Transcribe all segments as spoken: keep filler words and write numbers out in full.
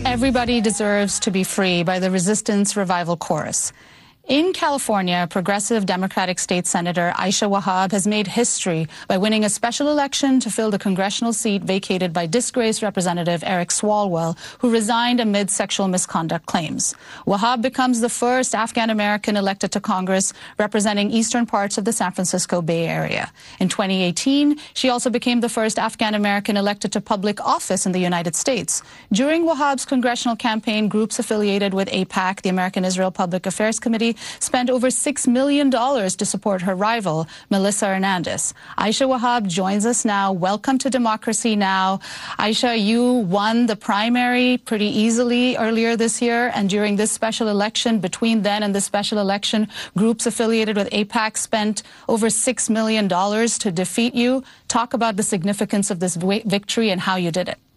Everybody Deserves to Be Free by the Resistance Revival Chorus. In California, progressive Democratic State Senator Aisha Wahab has made history by winning a special election to fill the congressional seat vacated by disgraced Representative Eric Swalwell, who resigned amid sexual misconduct claims. Wahab becomes the first Afghan-American elected to Congress representing eastern parts of the San Francisco Bay Area. In twenty eighteen, she also became the first Afghan-American elected to public office in the United States. During Wahab's congressional campaign, groups affiliated with AIPAC, the American Israel Public Affairs Committee, spent over six million dollars to support her rival, Melissa Hernandez. Aisha Wahab joins us now. Welcome to Democracy Now! Aisha, you won the primary pretty easily earlier this year, and during this special election, between then and the special election, groups affiliated with AIPAC spent over six million dollars to defeat you. Talk about the significance of this victory and how you did it.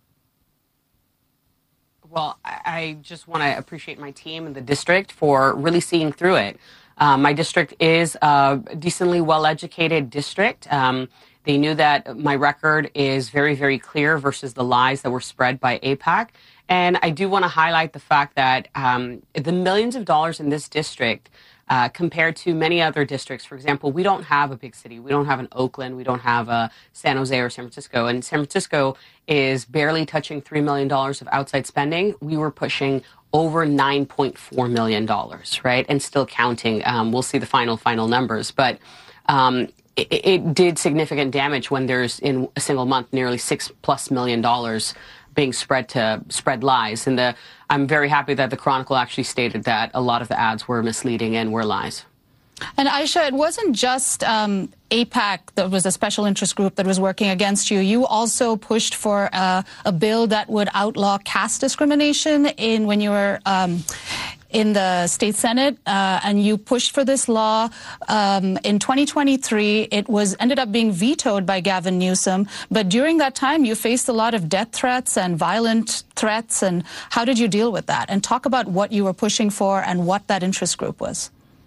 Well, I just want to appreciate my team and the district for really seeing through it. Um, my district is a decently well-educated district. Um, they knew that my record is very, very clear versus the lies that were spread by AIPAC. And I do want to highlight the fact that um, the millions of dollars in this district Uh, compared to many other districts. For example, we don't have a big city. We don't have an Oakland. We don't have a San Jose or San Francisco. And San Francisco is barely touching three million dollars of outside spending. We were pushing over nine point four million dollars, right? And still counting. Um, we'll see the final, final numbers. But um, it, it did significant damage when there's, in a single month, nearly six plus million dollars being spread to spread lies. And the, I'm very happy that the Chronicle actually stated that a lot of the ads were misleading and were lies. And Aisha, it wasn't just um, AIPAC that was a special interest group that was working against you. You also pushed for uh, a bill that would outlaw caste discrimination in when you were um, in the state Senate, uh, and you pushed for this law. Um, in twenty twenty-three, it was ended up being vetoed by Gavin Newsom. But during that time, you faced a lot of death threats and violent threats. And how did you deal with that? And talk about what you were pushing for and what that interest group was.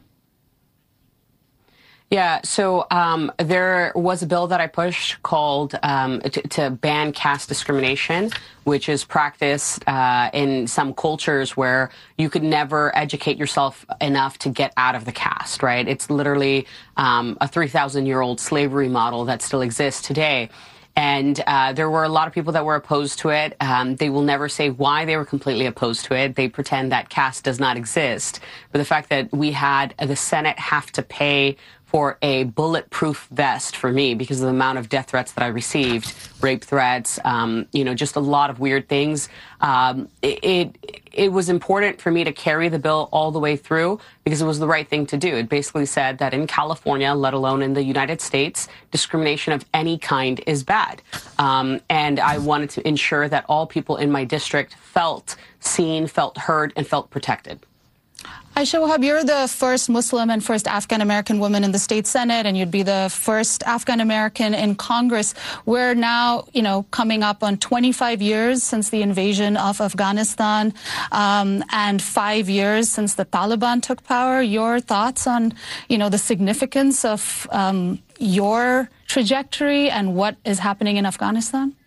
Yeah, so um, there was a bill that I pushed called um, to, to ban caste discrimination, which is practiced uh, in some cultures where you could never educate yourself enough to get out of the caste, right? It's literally um, a three thousand year old slavery model that still exists today. And uh, there were a lot of people that were opposed to it. Um, they will never say why they were completely opposed to it. They pretend that caste does not exist. But the fact that we had the Senate have to pay for a bulletproof vest for me because of the amount of death threats that I received, rape threats, um, you know, just a lot of weird things. Um, it, it it was important for me to carry the bill all the way through because it was the right thing to do. It basically said that in California, let alone in the United States, discrimination of any kind is bad. Um, and I wanted to ensure that all people in my district felt seen, felt heard, and felt protected. Aisha Wahab, you're the first Muslim and first Afghan-American woman in the state Senate, and you'd be the first Afghan-American in Congress. We're now, you know, coming up on twenty-five years since the invasion of Afghanistan, um, and five years since the Taliban took power. Your thoughts on, you know, the significance of um, your trajectory and what is happening in Afghanistan?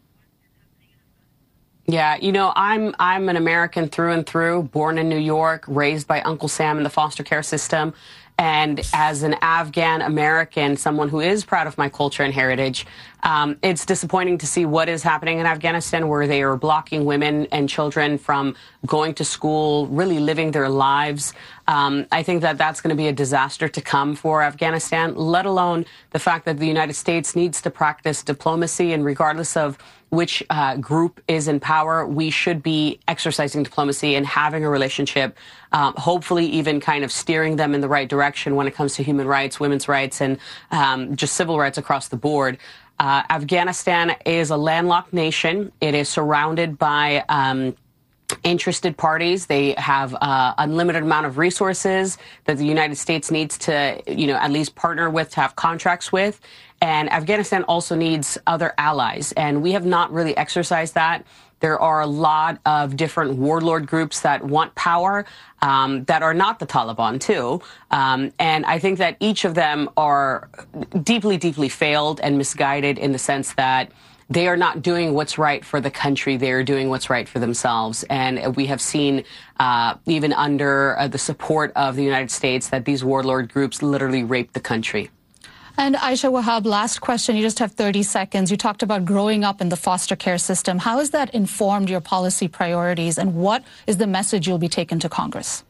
Yeah, you know, I'm I'm an American through and through, born in New York, raised by Uncle Sam in the foster care system. And as an Afghan American, someone who is proud of my culture and heritage, um, it's disappointing to see what is happening in Afghanistan, where they are blocking women and children from going to school, really living their lives. Um, I think that that's going to be a disaster to come for Afghanistan, let alone the fact that the United States needs to practice diplomacy, and regardless of which uh, group is in power, we should be exercising diplomacy and having a relationship, um, hopefully even kind of steering them in the right direction when it comes to human rights, women's rights, and um, just civil rights across the board. Uh, Afghanistan is a landlocked nation. It is surrounded by um, interested parties. They have uh, unlimited amount of resources that the United States needs to, you know, at least partner with, to have contracts with. And Afghanistan also needs other allies, and we have not really exercised that. There are a lot of different warlord groups that want power, um, that are not the Taliban, too. Um, and I think that each of them are deeply, deeply failed and misguided in the sense that they are not doing what's right for the country. They are doing what's right for themselves. And we have seen, uh, even under uh, the support of the United States, that these warlord groups literally rape the country. And Aisha Wahab, last question. You just have thirty seconds. You talked about growing up in the foster care system. How has that informed your policy priorities, and what is the message you'll be taking to Congress?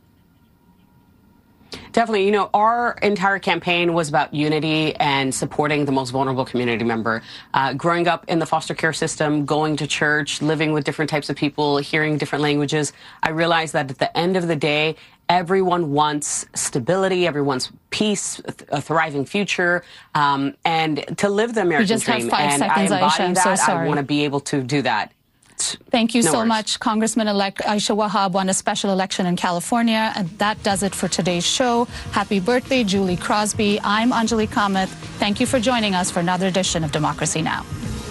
Definitely. You know, our entire campaign was about unity and supporting the most vulnerable community member. Uh, growing up in the foster care system, going to church, living with different types of people, hearing different languages, I realized that at the end of the day, everyone wants stability, everyone wants peace, a thriving future, um, and to live the American you just dream. Have five and seconds, I embody Aisha. I'm that. so sorry. I want to be able to do that. Thank you no so worries. much. Congressman-elect Aisha Wahab won a special election in California, and that does it for today's show. Happy birthday, Julie Crosby. I'm Anjali Kamath. Thank you for joining us for another edition of Democracy Now!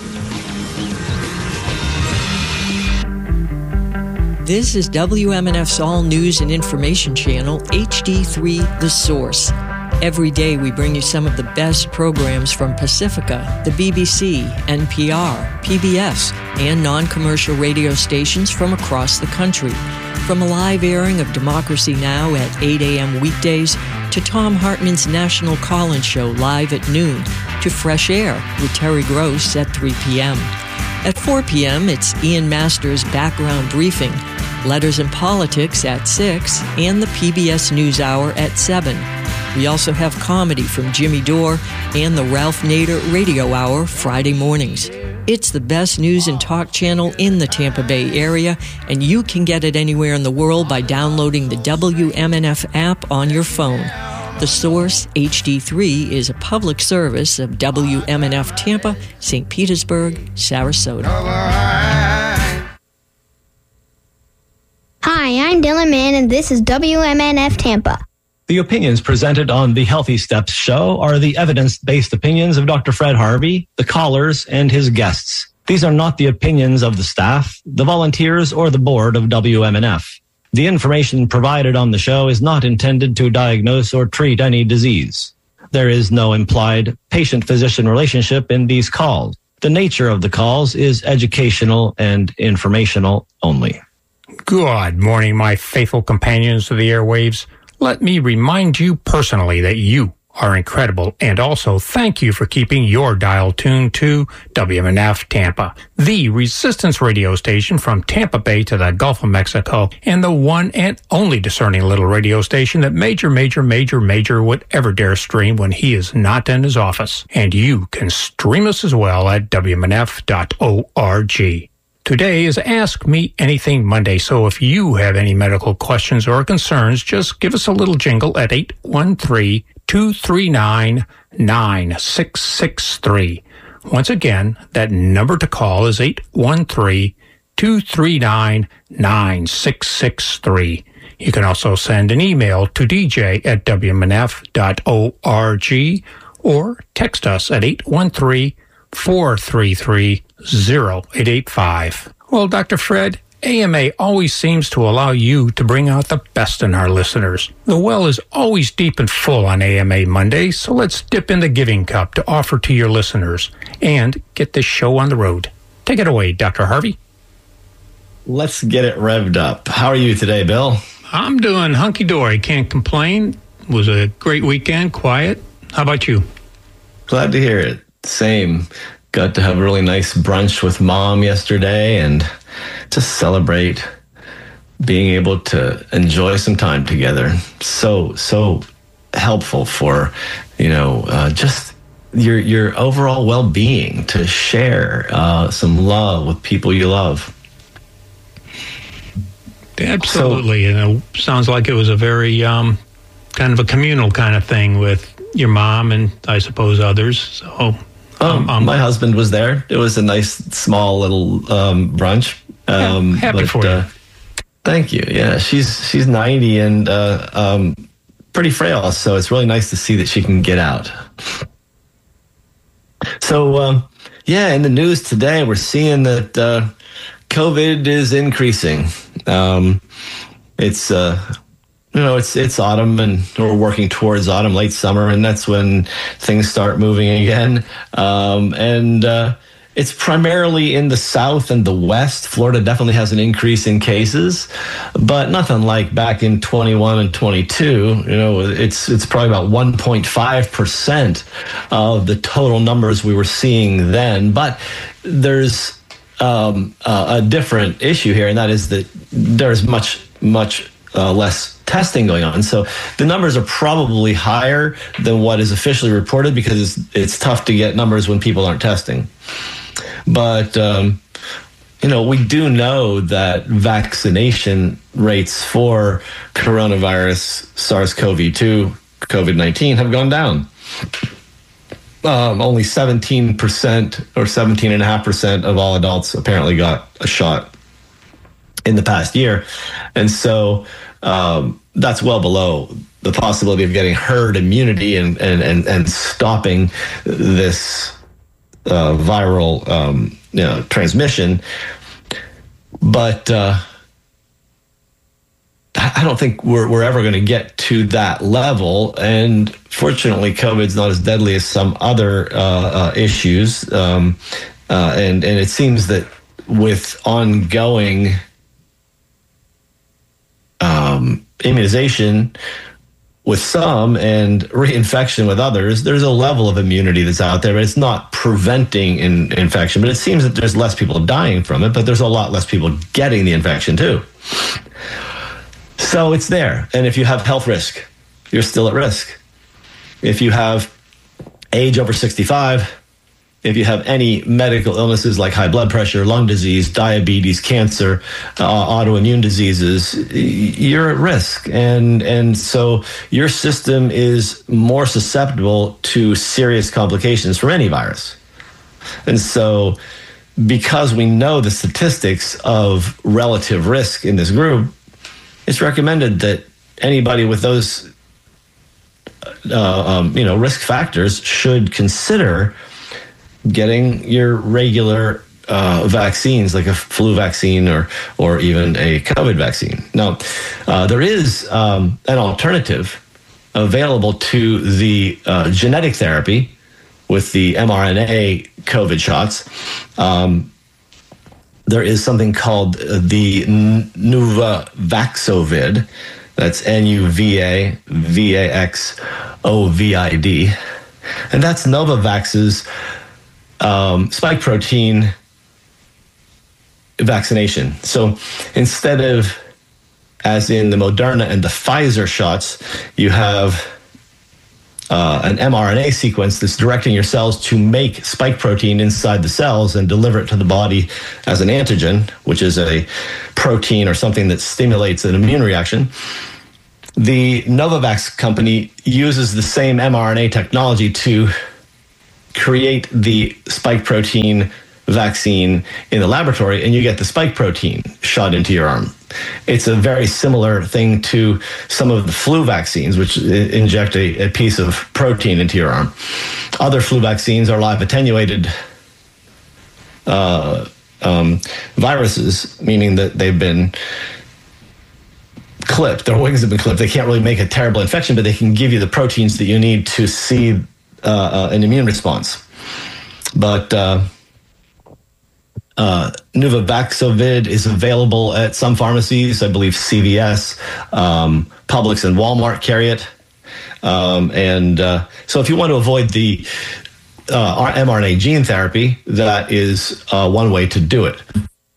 This is W M N F's All News and Information Channel, H D three The Source. Every day we bring you some of the best programs from Pacifica, the B B C, N P R, P B S, and non-commercial radio stations from across the country. From a live airing of Democracy Now! At eight a.m. weekdays, to Tom Hartman's National Call-In Show live at noon, to Fresh Air with Terry Gross at three p.m. At four p.m., it's Ian Masters' Background Briefing, Letters and Politics at six, and the P B S NewsHour at seven. We also have comedy from Jimmy Dore and the Ralph Nader Radio Hour Friday mornings. It's the best news and talk channel in the Tampa Bay area, and you can get it anywhere in the world by downloading the W M N F app on your phone. The Source H D three is a public service of W M N F Tampa, Saint Petersburg, Sarasota. Hi, I'm Dylan Mann, and this is W M N F Tampa. The opinions presented on the Healthy Steps show are the evidence-based opinions of Doctor Fred Harvey, the callers, and his guests. These are not the opinions of the staff, the volunteers, or the board of W M N F. The information provided on the show is not intended to diagnose or treat any disease. There is no implied patient-physician relationship in these calls. The nature of the calls is educational and informational only. Good morning, my faithful companions of the airwaves. Let me remind you personally that you are incredible, and also thank you for keeping your dial tuned to W M N F Tampa, the resistance radio station from Tampa Bay to the Gulf of Mexico, and the one and only discerning little radio station that Major, Major, Major, Major would ever dare stream when he is not in his office. And you can stream us as well at W M N F dot org. Today is Ask Me Anything Monday, so if you have any medical questions or concerns, just give us a little jingle at eight one three, two three nine, nine six six three. Once again, that number to call is eight one three, two three nine, nine six six three. You can also send an email to d j at w m n f dot org or text us at eight one three, four three three, zero eight eight five. Well, Doctor Fred, A M A always seems to allow you to bring out the best in our listeners. The well is always deep and full on A M A Monday, so let's dip in the giving cup to offer to your listeners and get this show on the road. Take it away, Doctor Harvey. Let's get it revved up. How are you today, Bill? I'm doing hunky-dory. Can't complain. It was a great weekend, quiet. How about you? Glad to hear it. Same. Got to have a really nice brunch with Mom yesterday and just celebrate being able to enjoy some time together. So, so helpful for, you know, uh, just your your overall well-being, to share uh, some love with people you love. Absolutely. So, and it sounds like it was a very um, kind of a communal kind of thing with your mom and I suppose others. So... Um, um, my husband was there. It was a nice, small little um, brunch. Um, yeah, happy but, for you. Uh, thank you. Yeah, she's she's ninety and uh, um, pretty frail, so it's really nice to see that she can get out. So, um, yeah, in the news today, we're seeing that uh, COVID is increasing. Um, it's uh, you know, it's it's autumn, and we're working towards autumn, late summer, and that's when things start moving again. Um, and uh, It's primarily in the South and the West. Florida definitely has an increase in cases, but nothing like back in twenty-one and twenty-two. You know, it's it's probably about one point five percent of the total numbers we were seeing then. But there's um, uh, a different issue here, and that is that there's much, much uh, less testing going on. So the numbers are probably higher than what is officially reported because it's, it's tough to get numbers when people aren't testing. But, um, you know, we do know that vaccination rates for coronavirus, SARS-C o V two, COVID nineteen have gone down. Um, only seventeen percent or seventeen point five percent of all adults apparently got a shot in the past year. And so um, that's well below the possibility of getting herd immunity and, and, and, and stopping this uh, viral um, you know, transmission. But uh, I don't think we're, we're ever going to get to that level. And fortunately, COVID's not as deadly as some other uh, uh, issues. Um, uh, and, and it seems that with ongoing um, immunization with some and reinfection with others, there's a level of immunity that's out there, but it's not preventing in, infection. But it seems that there's less people dying from it, but there's a lot less people getting the infection too. So it's there. And if you have health risk, you're still at risk. If you have age over sixty-five, if you have any medical illnesses like high blood pressure, lung disease, diabetes, cancer, uh, autoimmune diseases, you're at risk. And, and so your system is more susceptible to serious complications from any virus. And so because we know the statistics of relative risk in this group, it's recommended that anybody with those uh, um, you know, risk factors should consider getting your regular uh, vaccines, like a flu vaccine or or even a COVID vaccine. Now, uh, there is um, an alternative available to the uh, genetic therapy with the mRNA COVID shots. Um, there is something called the Nuvaxovid. That's N U V A V A X O V I D. And that's Novavax's um, spike protein vaccination. So instead of, as in the Moderna and the Pfizer shots, you have uh, an mRNA sequence that's directing your cells to make spike protein inside the cells and deliver it to the body as an antigen, which is a protein or something that stimulates an immune reaction. The Novavax company uses the same mRNA technology to create the spike protein vaccine in the laboratory, and you get the spike protein shot into your arm. It's a very similar thing to some of the flu vaccines, which inject a, a piece of protein into your arm. Other flu vaccines are live attenuated uh, um, viruses, meaning that they've been clipped. Their wings have been clipped. They can't really make a terrible infection, but they can give you the proteins that you need to see uh, uh, an immune response. But uh, uh, Nuvaxovid is available at some pharmacies. I believe C V S, um, Publix, and Walmart carry it. Um, and uh, so if you want to avoid the uh, mRNA gene therapy, that is uh, one way to do it.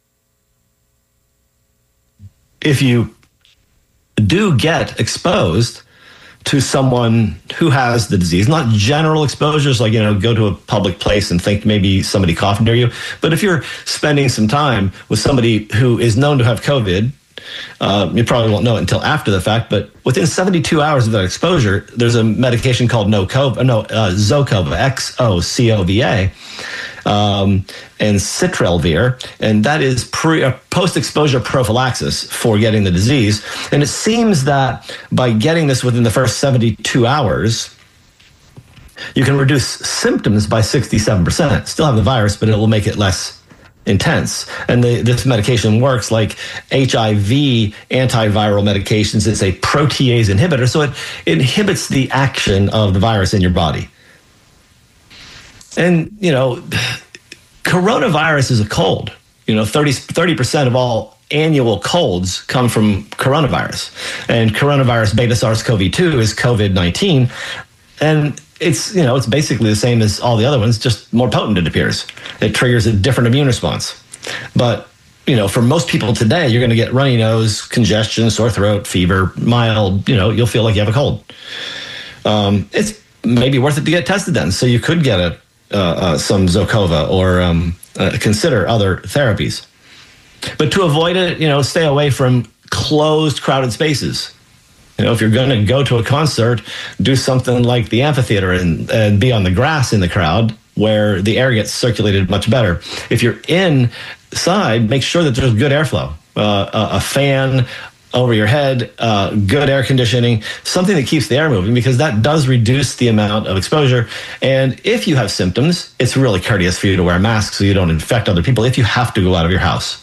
If you do get exposed to someone who has the disease, not general exposures, like, you know, go to a public place and think maybe somebody coughed near you. But if you're spending some time with somebody who is known to have COVID, uh, you probably won't know it until after the fact, but within seventy-two hours of that exposure, there's a medication called no COVID, no, uh, Zocova, X O C O V A, um, and Citrelvir, and that is pre, uh, post-exposure prophylaxis for getting the disease. And it seems that by getting this within the first seventy-two hours, you can reduce symptoms by sixty-seven percent. Still have the virus, but it will make it less intense. And the, this medication works like H I V antiviral medications. It's a protease inhibitor, so it, it inhibits the action of the virus in your body. And, you know, coronavirus is a cold. You know, thirty percent of all annual colds come from coronavirus. And coronavirus beta SARS-C o V two is COVID nineteen. And it's, you know, it's basically the same as all the other ones, just more potent, it appears. It triggers a different immune response. But, you know, for most people today, you're going to get runny nose, congestion, sore throat, fever, mild, you know, you'll feel like you have a cold. Um, it's maybe worth it to get tested then. So you could get a, uh, uh, some Zocova or um, uh, consider other therapies. But to avoid it, you know, stay away from closed, crowded spaces. You know, if you're going to go to a concert, do something like the amphitheater and, and be on the grass in the crowd where the air gets circulated much better. If you're inside, make sure that there's good airflow, uh, a, a fan over your head, uh, good air conditioning, something that keeps the air moving, because that does reduce the amount of exposure. And if you have symptoms, it's really courteous for you to wear a mask so you don't infect other people if you have to go out of your house.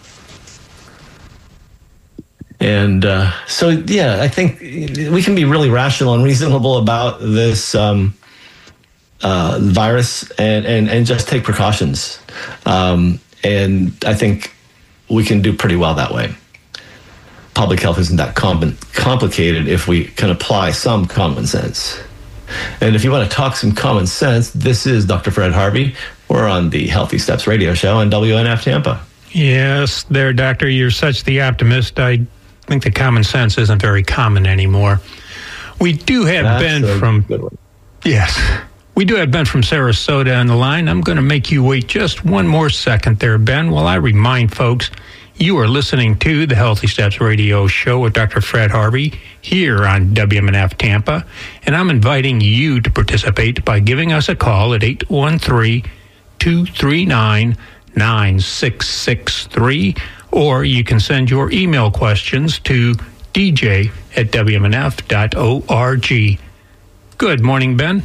And uh, so, yeah, I think we can be really rational and reasonable about this um, uh, virus and, and, and just take precautions. Um, and I think we can do pretty well that way. Public health isn't that com- complicated if we can apply some common sense. And if you want to talk some common sense, this is Doctor Fred Harvey. We're on the Healthy Steps radio show on W N F Tampa. Yes, there, Doctor. You're such the optimist. I think the common sense isn't very common anymore. We do have That's Ben from... Good one. Yes. We do have Ben from Sarasota on the line. I'm going to make you wait just one more second there, Ben, while I remind folks you are listening to the Healthy Steps radio show with Doctor Fred Harvey here on W M N F Tampa, and I'm inviting you to participate by giving us a call at eight one three, two three nine, nine six six three, or you can send your email questions to d j at w m n f dot org. Good morning, Ben.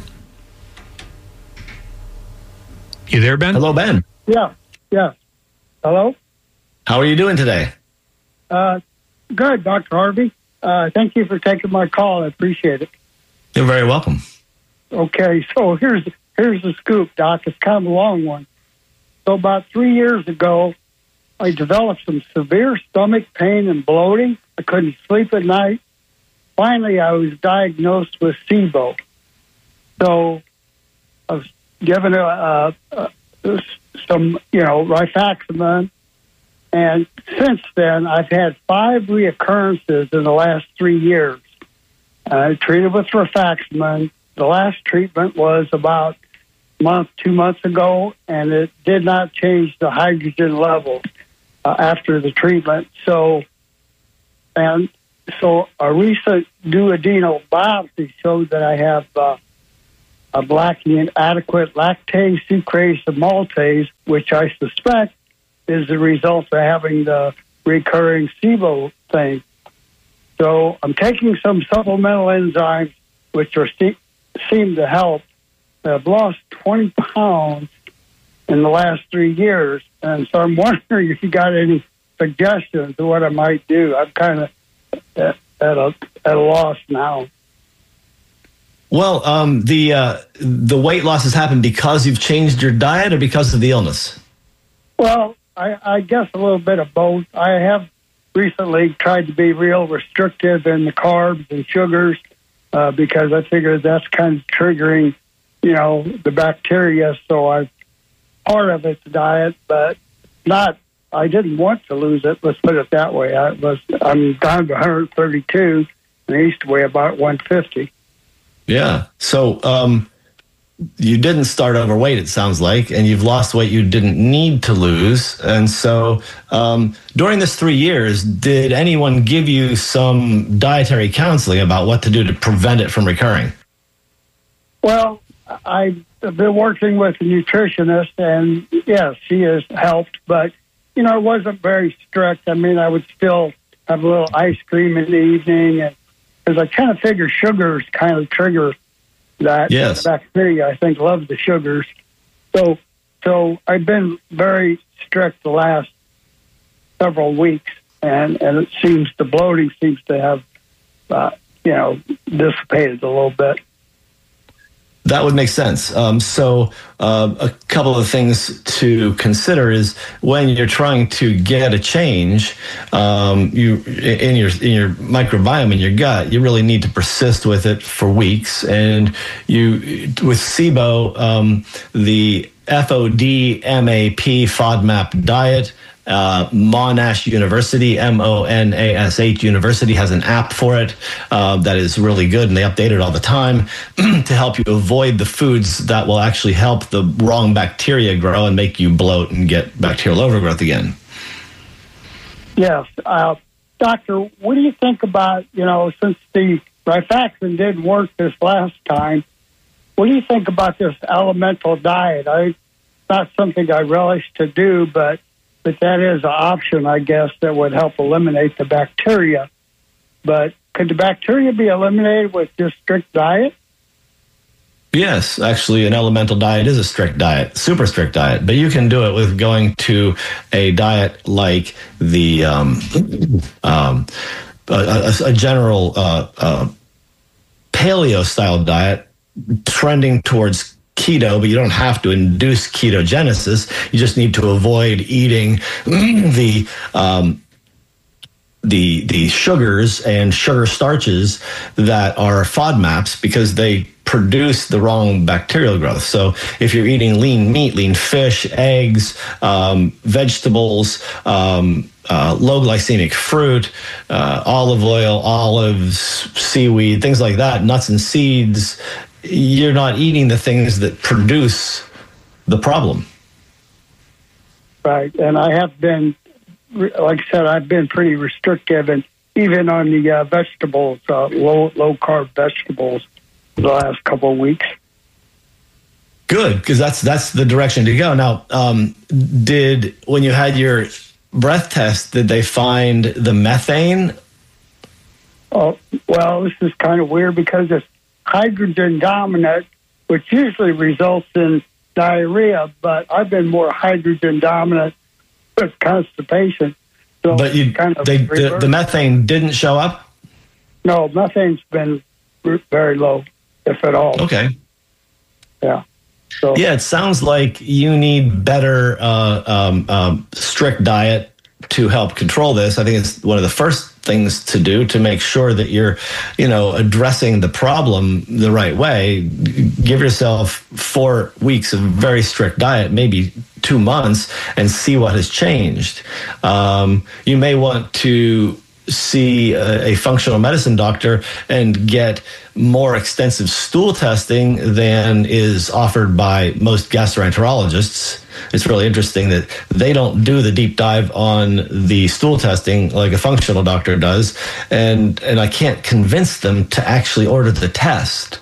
You there, Ben? Hello, Ben. Yeah, yeah. Hello? How are you doing today? Uh, good, Doctor Harvey. Uh, thank you for taking my call. I appreciate it. You're very welcome. Okay, so here's here's the scoop, Doc. It's kind of a long one. So about three years ago, I developed some severe stomach pain and bloating. I couldn't sleep at night. Finally, I was diagnosed with SIBO. So I was given a, a, a, some, you know, rifaximin. And since then, I've had five reoccurrences in the last three years. I treated with rifaximin. The last treatment was about a month, two months ago, and it did not change the hydrogen levels uh, after the treatment. So, and so a recent duodenal biopsy showed that I have uh, a lacking inadequate lactase, sucrase, and maltase, which I suspect is the result of having the recurring SIBO thing. So I'm taking some supplemental enzymes, which are seem to help. I've lost twenty pounds in the last three years, and so I'm wondering if you got any suggestions of what I might do. I'm kind of at, at a at a loss now. Well, um, the uh, the weight loss has happened because you've changed your diet or because of the illness? Well, I, I guess a little bit of both. I have recently tried to be real restrictive in the carbs and sugars uh, because I figure that's kind of triggering, you know, the bacteria. So I part of it's diet, but not. I didn't want to lose it. Let's put it that way. I was. I'm down to one thirty-two, and I used to weigh about one fifty. Yeah. So um, you didn't start overweight, it sounds like, and you've lost weight you didn't need to lose. And so um, during this three years, did anyone give you some dietary counseling about what to do to prevent it from recurring? Well, I've been working with a nutritionist, and yes, she has helped, but, you know, it wasn't very strict. I mean, I would still have a little ice cream in the evening, and because I kind of figure sugars kind of trigger that. Yes. Bacteria, I think, loves the sugars. So so I've been very strict the last several weeks, and, and it seems the bloating seems to have, uh, you know, dissipated a little bit. That would make sense. Um, so uh, a couple of things to consider is when you're trying to get a change um, you in your in your microbiome in your gut, you really need to persist with it for weeks. And you with SIBO, um, the F O D M A P FODMAP diet. Uh, Monash University, M O N A S H University, has an app for it uh, that is really good, and they update it all the time to help you avoid the foods that will actually help the wrong bacteria grow and make you bloat and get bacterial overgrowth again. Yes. Uh, doctor, what do you think about, you know, since the rifaximin didn't work this last time, what do you think about this elemental diet? I, it's not something I relish to do, but But that is an option, I guess, that would help eliminate the bacteria. But could the bacteria be eliminated with just strict diet? Yes, actually, an elemental diet is a strict diet, super strict diet. But you can do it with going to a diet like the um, um, a, a, a general uh, uh, paleo-style diet, trending towards keto, but you don't have to induce ketogenesis. You just need to avoid eating the um, the the sugars and sugar starches that are FODMAPs, because they produce the wrong bacterial growth. So if you're eating lean meat, lean fish, eggs, um, vegetables, um, uh, low glycemic fruit, uh, olive oil, olives, seaweed, things like that, nuts and seeds, you're not eating the things that produce the problem. Right. And I have been, like I said, I've been pretty restrictive, and even on the uh, vegetables, uh, low low carb vegetables, the last couple of weeks. Good, because that's that's the direction to go. Now, um, did when you had your breath test, did they find the methane? Oh, well, this is kind of weird because it's hydrogen dominant, which usually results in diarrhea, but I've been more hydrogen dominant with constipation. So but you, kind of they, the, the methane didn't show up? No, methane's been very low, if at all. Okay. Yeah. So yeah, it sounds like you need better uh, um, um, strict diet to help control this. I think it's one of the first things to do to make sure that you're, you know, addressing the problem the right way. Give yourself four weeks of very strict diet, maybe two months, and see what has changed. Um, you may want to see a, a functional medicine doctor and get more extensive stool testing than is offered by most gastroenterologists. It's really interesting that they don't do the deep dive on the stool testing like a functional doctor does, and and I can't convince them to actually order the test.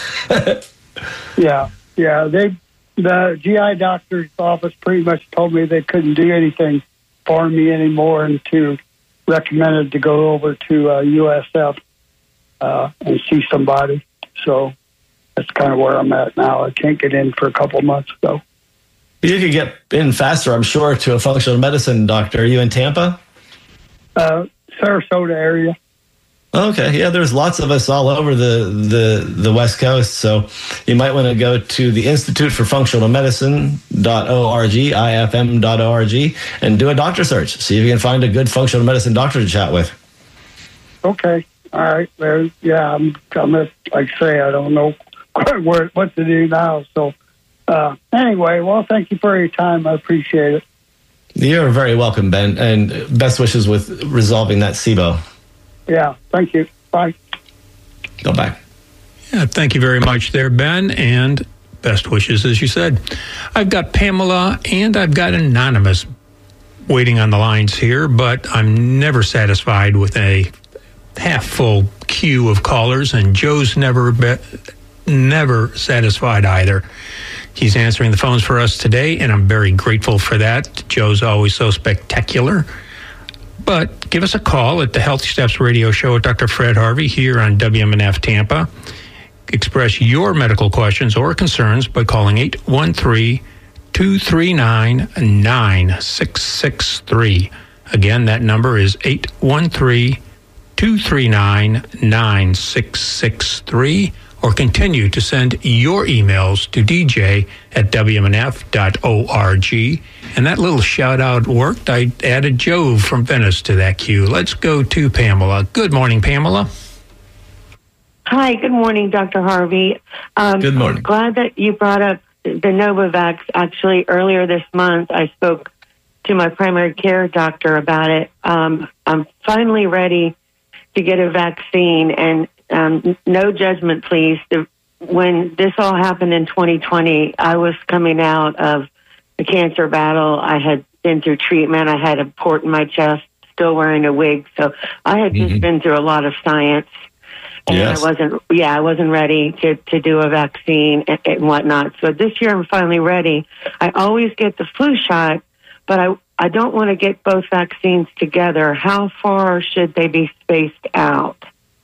yeah, yeah, they the G I doctor's office pretty much told me they couldn't do anything for me anymore, and to recommended to go over to uh, U S F uh, and see somebody. So that's kind of where I'm at now. I can't get in for a couple months, though. You could get in faster, I'm sure, to a functional medicine doctor. Are you in Tampa? Uh, Sarasota area. Okay, yeah, there's lots of us all over the, the, the West Coast, so you might want to go to the Institute for Functional Medicine dot org, I F M dot org, and do a doctor search. See if you can find a good functional medicine doctor to chat with. Okay, all right. Well, yeah, I'm, I'm like I say, I don't know quite where, what to do now. So uh, anyway, well, thank you for your time. I appreciate it. You're very welcome, Ben, and best wishes with resolving that SIBO. Yeah, thank you. Bye. Go back. Yeah, thank you very much there, Ben, and best wishes, as you said. I've got Pamela and I've got Anonymous waiting on the lines here, but I'm never satisfied with a half-full queue of callers, and Joe's never be, never satisfied either. He's answering the phones for us today, and I'm very grateful for that. Joe's always so spectacular. But give us a call at the Healthy Steps Radio Show with Doctor Fred Harvey here on W M N F Tampa. Express your medical questions or concerns by calling eight one three, two three nine, nine six six three. Again, that number is eight one three, two three nine, nine six six three. or continue to send your emails to d j at w m n f dot org. And that little shout out worked. I added Jove from Venice to that queue. Let's go to Pamela. Good morning, Pamela. Hi, good morning, Doctor Harvey. Um, Good morning. I'm glad that you brought up the Novavax. Actually, earlier this month, I spoke to my primary care doctor about it. Um, I'm finally ready to get a vaccine, and um, no judgment, please. The, when this all happened in twenty twenty, I was coming out of the cancer battle. I had been through treatment. I had a port in my chest, still wearing a wig. So I had just mm-hmm. been through a lot of science. And yes. I wasn't, yeah, I wasn't ready to, to do a vaccine and, and whatnot. So this year I'm finally ready. I always get the flu shot, but I, I don't want to get both vaccines together. How far should they be spaced out?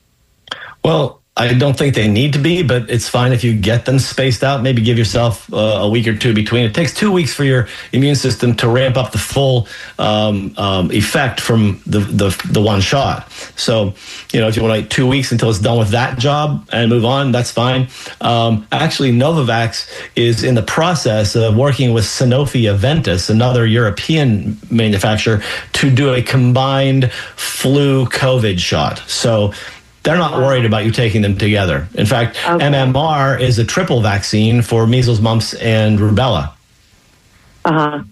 Well, I don't think they need to be, but it's fine if you get them spaced out. Maybe give yourself uh, a week or two between. It takes two weeks for your immune system to ramp up the full um, um, effect from the, the the one shot. So, you know, if you want to wait two weeks until it's done with that job and move on, that's fine. Um, actually, Novavax is in the process of working with Sanofi Aventis, another European manufacturer, to do a combined flu COVID shot. So they're not worried about you taking them together. In fact, okay. M M R is a triple vaccine for measles, mumps, and rubella. Uh-huh.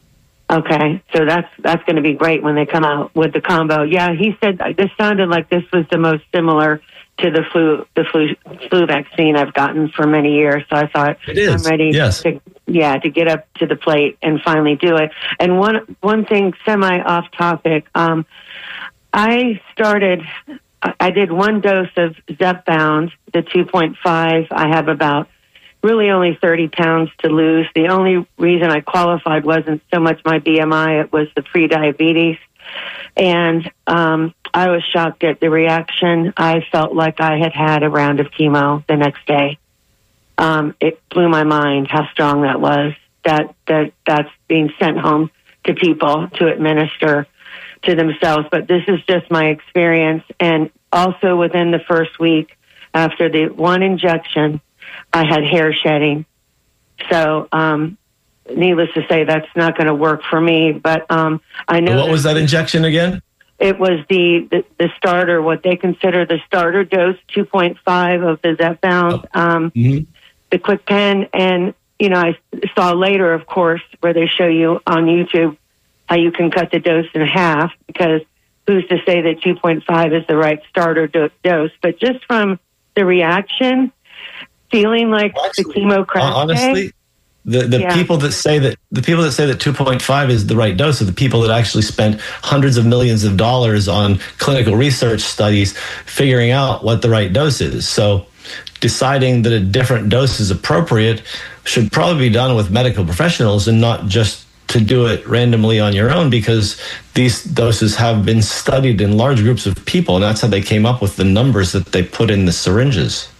Okay, so that's that's going to be great when they come out with the combo. Yeah, he said this sounded like this was the most similar to the flu the flu flu vaccine I've gotten for many years. So I thought it is. I'm ready yes. to yeah to get up to the plate and finally do it. And one one thing, semi off topic, um, I started. I did one dose of Zepbound, the two point five. I have about really only thirty pounds to lose. The only reason I qualified wasn't so much my B M I, it was the pre-diabetes. And um, I was shocked at the reaction. I felt like I had had a round of chemo the next day. Um, it blew my mind how strong that was, that, that that's being sent home to people to administer to themselves. But this is just my experience. And also within the first week after the one injection, I had hair shedding. So um, needless to say, that's not going to work for me. But um, I know. What was that injection again? It was the, the, the starter, what they consider the starter dose, two point five of the Zepbound, oh. um, mm-hmm. the Quick Pen. And, you know, I saw later, of course, where they show you on YouTube how you can cut the dose in half, because who's to say that two point five is the right starter do- dose? But just from the reaction, feeling like well, actually, the chemo crash. Honestly, the, the yeah. people that say that the people that say that two point five is the right dose are the people that actually spent hundreds of millions of dollars on clinical research studies figuring out what the right dose is. So deciding that a different dose is appropriate should probably be done with medical professionals and not just to do it randomly on your own, because these doses have been studied in large groups of people, and that's how they came up with the numbers that they put in the syringes.